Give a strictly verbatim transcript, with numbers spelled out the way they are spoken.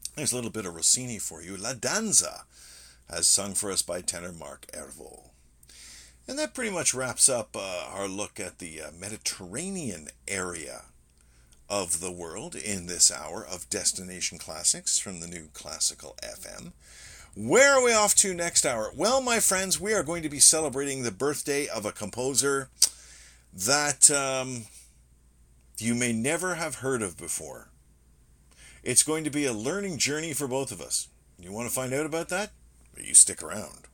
There's a little bit of Rossini for you. La Danza, as sung for us by tenor Mark Ervol. And that pretty much wraps up uh, our look at the uh, Mediterranean area of the world in this hour of Destination Classics from the new Classical F M. Where are we off to next hour? Well, my friends, we are going to be celebrating the birthday of a composer that um, you may never have heard of before. It's going to be a learning journey for both of us. You want to find out about that? You stick around.